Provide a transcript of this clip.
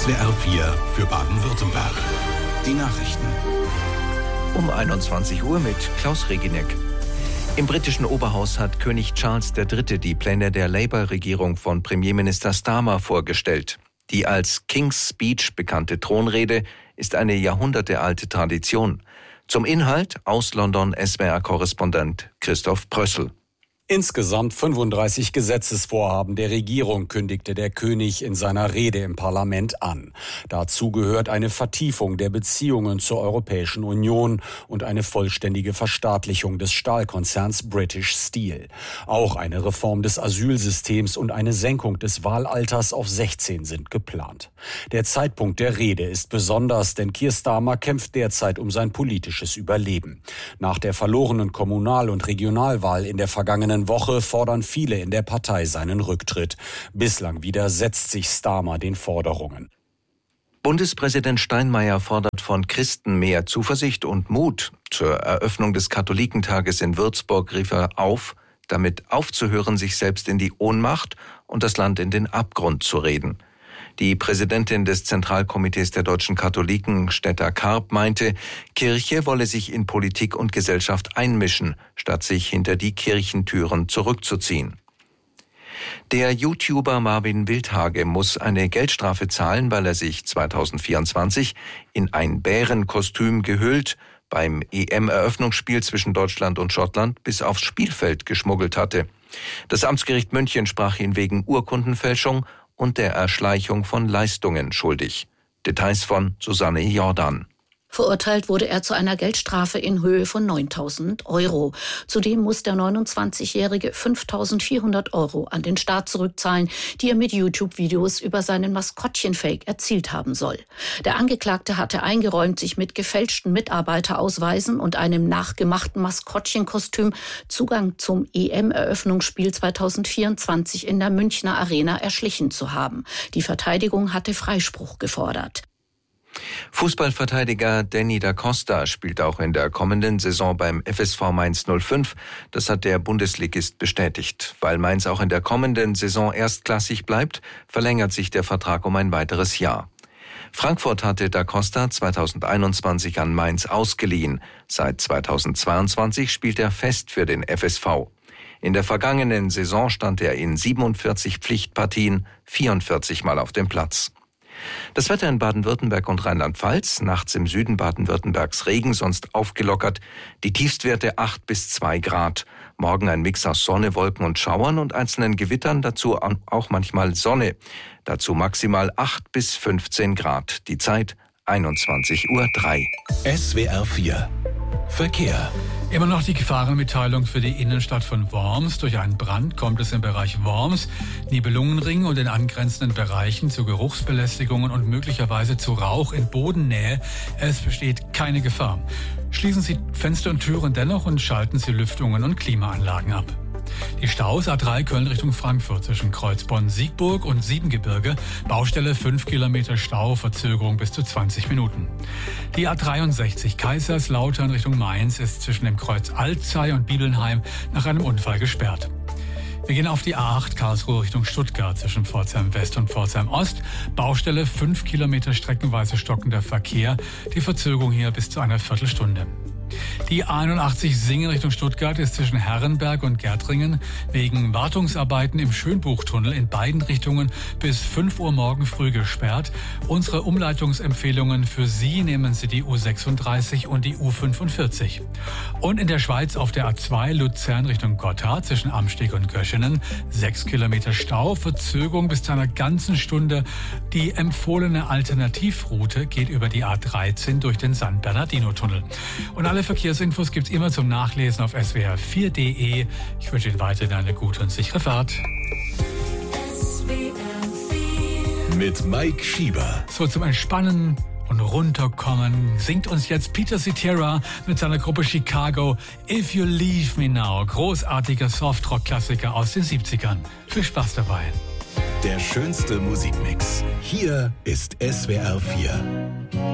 SWR 4 für Baden-Württemberg. Die Nachrichten. Um 21 Uhr mit Klaus Regineck. Im britischen Oberhaus hat König Charles III. Die Pläne der Labour-Regierung von Premierminister Starmer vorgestellt. Die als King's Speech bekannte Thronrede ist eine jahrhundertealte Tradition. Zum Inhalt aus London SWR-Korrespondent Christoph Prössl. Insgesamt 35 Gesetzesvorhaben der Regierung kündigte der König in seiner Rede im Parlament an. Dazu gehört eine Vertiefung der Beziehungen zur Europäischen Union und eine vollständige Verstaatlichung des Stahlkonzerns British Steel. Auch eine Reform des Asylsystems und eine Senkung des Wahlalters auf 16 sind geplant. Der Zeitpunkt der Rede ist besonders, denn Keir Starmer kämpft derzeit um sein politisches Überleben. Nach der verlorenen Kommunal- und Regionalwahl in der vergangenen Woche fordern viele in der Partei seinen Rücktritt. Bislang widersetzt sich Starmer den Forderungen. Bundespräsident Steinmeier fordert von Christen mehr Zuversicht und Mut. Zur Eröffnung des Katholikentages in Würzburg rief er auf, damit aufzuhören, sich selbst in die Ohnmacht und das Land in den Abgrund zu reden. Die Präsidentin des Zentralkomitees der deutschen Katholiken, Stetta Karp, meinte, Kirche wolle sich in Politik und Gesellschaft einmischen, statt sich hinter die Kirchentüren zurückzuziehen. Der YouTuber Marvin Wildhage muss eine Geldstrafe zahlen, weil er sich 2024 in ein Bärenkostüm gehüllt beim EM-Eröffnungsspiel zwischen Deutschland und Schottland bis aufs Spielfeld geschmuggelt hatte. Das Amtsgericht München sprach ihn wegen Urkundenfälschung und der Erschleichung von Leistungen schuldig. Details von Susanne Jordan. Verurteilt wurde er zu einer Geldstrafe in Höhe von 9.000 €. Zudem muss der 29-Jährige 5.400 € an den Staat zurückzahlen, die er mit YouTube-Videos über seinen Maskottchen-Fake erzielt haben soll. Der Angeklagte hatte eingeräumt, sich mit gefälschten Mitarbeiterausweisen und einem nachgemachten Maskottchenkostüm Zugang zum EM-Eröffnungsspiel 2024 in der Münchner Arena erschlichen zu haben. Die Verteidigung hatte Freispruch gefordert. Fußballverteidiger Danny da Costa spielt auch in der kommenden Saison beim FSV Mainz 05. Das hat der Bundesligist bestätigt. Weil Mainz auch in der kommenden Saison erstklassig bleibt, verlängert sich der Vertrag um ein weiteres Jahr. Frankfurt hatte da Costa 2021 an Mainz ausgeliehen. Seit 2022 spielt er fest für den FSV. In der vergangenen Saison stand er in 47 Pflichtpartien 44 Mal auf dem Platz. Das Wetter in Baden-Württemberg und Rheinland-Pfalz, nachts im Süden Baden-Württembergs Regen, sonst aufgelockert, die Tiefstwerte 8 bis 2 Grad. Morgen ein Mix aus Sonne, Wolken und Schauern und einzelnen Gewittern, dazu auch manchmal Sonne. Dazu maximal 8 bis 15 Grad. Die Zeit 21:03 Uhr. SWR 4 Verkehr. Immer noch die Gefahrenmitteilung für die Innenstadt von Worms. Durch einen Brand kommt es im Bereich Worms, Nibelungenring und in angrenzenden Bereichen zu Geruchsbelästigungen und möglicherweise zu Rauch in Bodennähe. Es besteht keine Gefahr. Schließen Sie Fenster und Türen dennoch und schalten Sie Lüftungen und Klimaanlagen ab. Die Staus A3 Köln Richtung Frankfurt zwischen Kreuzbonn-Siegburg und Siebengebirge. Baustelle 5 Kilometer Stau, Verzögerung bis zu 20 Minuten. Die A63 Kaiserslautern Richtung Mainz ist zwischen dem Kreuz Alzey und Bibelnheim nach einem Unfall gesperrt. Wir gehen auf die A8 Karlsruhe Richtung Stuttgart zwischen Pforzheim West und Pforzheim Ost. Baustelle 5 Kilometer streckenweise stockender Verkehr. Die Verzögerung hier bis zu einer Viertelstunde. Die A81 Singen Richtung Stuttgart ist zwischen Herrenberg und Gärtringen wegen Wartungsarbeiten im Schönbuchtunnel in beiden Richtungen bis 5 Uhr morgen früh gesperrt. Unsere Umleitungsempfehlungen für Sie: nehmen Sie die U36 und die U45. Und in der Schweiz auf der A2 Luzern Richtung Gotthard zwischen Amsteg und Göschenen 6 Kilometer Stau, Verzögerung bis zu einer ganzen Stunde. Die empfohlene Alternativroute geht über die A13 durch den San Bernardino-Tunnel. Und alle Verkehrsinfos gibt's immer zum Nachlesen auf swr4.de. Ich wünsche Ihnen weiterhin eine gute und sichere Fahrt. Mit Mike Schieber. So, zum Entspannen und Runterkommen singt uns jetzt Peter Cetera mit seiner Gruppe Chicago If You Leave Me Now. Großartiger Softrock-Klassiker aus den 70ern. Viel Spaß dabei. Der schönste Musikmix. Hier ist SWR 4.